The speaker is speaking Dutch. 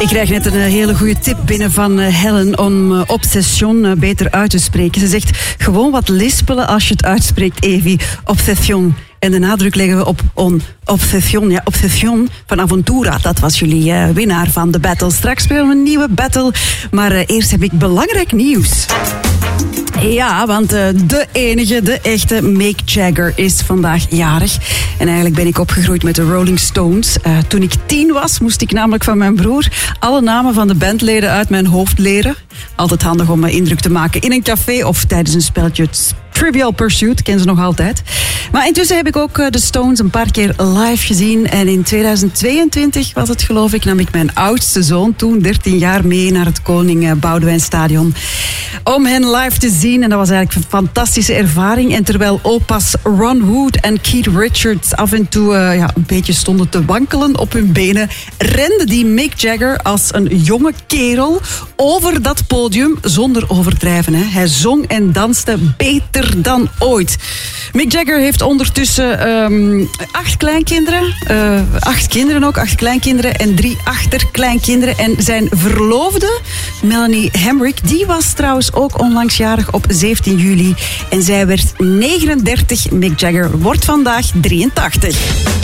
Ik krijg net een hele goede tip binnen van Helen om obsession beter uit te spreken. Ze zegt gewoon wat lispelen als je het uitspreekt, Evi. Obsession. En de nadruk leggen we op obsession. Ja, obsession van Aventura. Dat was jullie winnaar van de battle. Straks spelen we een nieuwe battle. Maar eerst heb ik belangrijk nieuws. Ja, want de enige, de echte Mick Jagger is vandaag jarig. En eigenlijk ben ik opgegroeid met de Rolling Stones. Toen ik 10 was, moest ik namelijk van mijn broer alle namen van de bandleden uit mijn hoofd leren. Altijd handig om indruk te maken in een café of tijdens een spelletje. Trivial Pursuit, ken ze nog altijd. Maar intussen heb ik ook de Stones een paar keer live gezien. En in 2022 was het, geloof ik, nam ik mijn oudste zoon, toen 13 jaar, mee naar het Koning Boudewijnstadion. Om hen live te zien. En dat was eigenlijk een fantastische ervaring. En terwijl opa's Ron Wood en Keith Richards af en toe een beetje stonden te wankelen op hun benen, rende die Mick Jagger als een jonge kerel over dat podium zonder overdrijven. Hè. Hij zong en danste beter dan ooit. Mick Jagger heeft ondertussen 8 kleinkinderen. 8 kinderen ook, 8 kleinkinderen en 3 achterkleinkinderen. En zijn verloofde, Melanie Hemrick, die was trouwens ook onlangs jarig op 17 juli. En zij werd 39. Mick Jagger wordt vandaag 83.